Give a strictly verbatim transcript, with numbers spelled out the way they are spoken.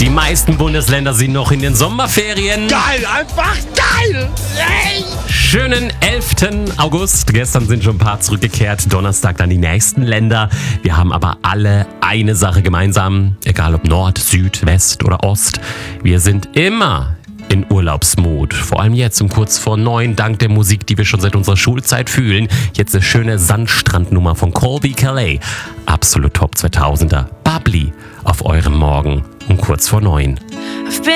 Die meisten Bundesländer sind noch in den Sommerferien. Geil, einfach geil! Hey. Schönen elften August. Gestern sind schon ein paar zurückgekehrt. Donnerstag dann die nächsten Länder. Wir haben aber alle eine Sache gemeinsam. Egal ob Nord, Süd, West oder Ost. Wir sind immer in Urlaubsmut. Vor allem jetzt um kurz vor neun, dank der Musik, die wir schon seit unserer Schulzeit fühlen. Jetzt eine schöne Sandstrandnummer von Colby Calais. Absolut Top zweitausender. Bubbly auf eurem Morgen um kurz vor neun.